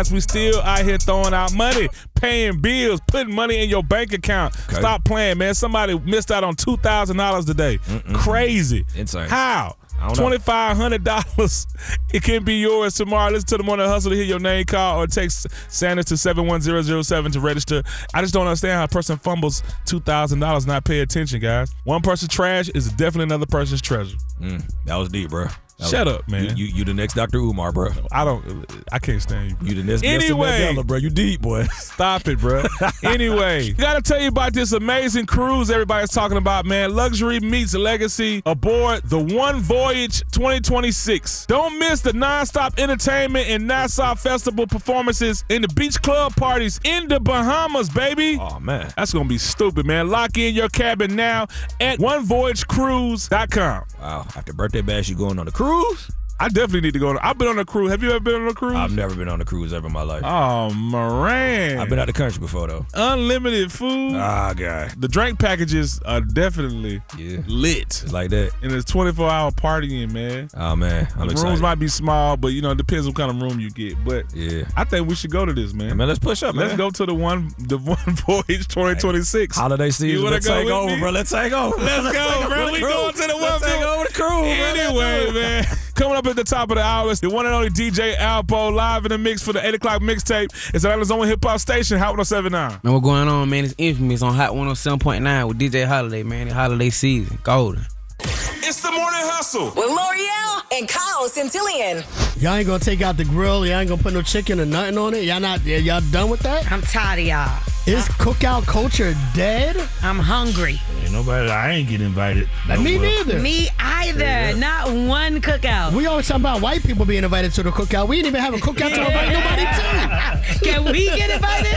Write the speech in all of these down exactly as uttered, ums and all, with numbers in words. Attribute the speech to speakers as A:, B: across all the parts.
A: guys. We still out here throwing out money, paying bills, putting money in your bank account. Okay. Stop playing, man. Somebody missed out on two thousand dollars today. Mm-mm. Crazy.
B: Insane.
A: How? twenty-five hundred dollars. It can be yours tomorrow. Listen to the Morning Hustle to hear your name called or text Sanders to seven one zero zero seven to register. I just don't understand how a person fumbles two thousand dollars and not pay attention, guys. One person's trash is definitely another person's treasure.
B: Mm, that was deep, bro. That
A: Shut
B: was,
A: up, man.
B: You, you you the next Doctor Umar, bro.
A: I don't. I can't stand you.
B: You the next
A: anyway,
B: Nelson Mandela, bro. You deep, boy.
A: Stop it, bro. Anyway, gotta tell you about this amazing cruise everybody's talking about, man. Luxury meets legacy aboard the One Voyage twenty twenty-six. Don't miss the nonstop entertainment and Nassau Festival performances and the beach club parties in the Bahamas, baby.
B: Oh, man.
A: That's gonna be stupid, man. Lock in your cabin now at one voyage cruise dot com.
B: Wow. After birthday bash, you going on the cruise?
A: I definitely need to go on. I've been on a cruise. Have you ever been on a cruise?
B: I've never been on a cruise ever in my life.
A: Oh, man.
B: I've been out the country before, though.
A: Unlimited food.
B: Ah, guy.
A: The drink packages are definitely
B: yeah.
A: lit.
B: It's like that.
A: And it's twenty-four hour partying, man.
B: Oh, man. I'm
A: the
B: excited.
A: Rooms might be small, but, you know, it depends what kind of room you get. But
B: yeah,
A: I think we should go to this, man.
B: Hey, man, let's push up,
A: let's
B: man.
A: go to the one the one Voyage twenty twenty-six.
B: Holiday season. Let's take over,
A: me?
B: bro. Let's take over.
A: Let's, let's go, bro. We going to the one
B: take over the cruise.
A: Anyway, man. Coming up at the top of the hour, the one and only D J Alpo live in the mix for the eight o'clock mixtape. It's Atlanta's only hip hop station, Hot one oh seven point nine.
C: Man, what's going on, man? It's Infamous on Hot one oh seven point nine with D J Holiday, man. It's holiday season. Golden.
D: It's the Morning Hustle
E: with L'Oreal and Kyle Centillion.
F: Y'all ain't gonna take out the grill. Y'all ain't gonna put no chicken or nothing on it. Y'all not. Y'all done with that?
G: I'm tired of y'all.
F: Is cookout culture dead?
G: I'm hungry.
H: Ain't nobody. I ain't get invited. No
F: Me
H: more.
F: neither.
G: Me either. Yeah. Not one cookout.
F: We always talk about white people being invited to the cookout. We didn't even have a cookout to invite nobody to.
G: Can we get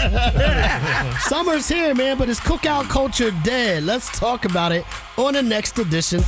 G: invited?
F: Summer's here, man, but is cookout culture dead? Let's talk about it on the next edition.